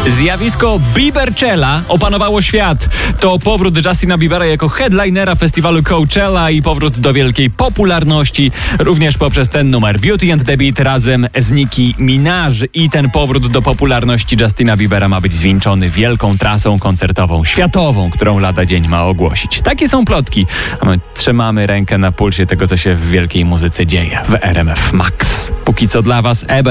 Zjawisko Bieberchella opanowało świat. To powrót Justina Biebera jako headlinera festiwalu Coachella i powrót do wielkiej popularności również poprzez ten numer Beauty and the Beat razem z Nicki Minaj. I ten powrót do popularności Justina Biebera ma być zwieńczony wielką trasą koncertową, światową, którą lada dzień ma ogłosić. Takie są plotki, a my trzymamy rękę na pulsie tego, co się w wielkiej muzyce dzieje w RMF Max. Póki co dla Was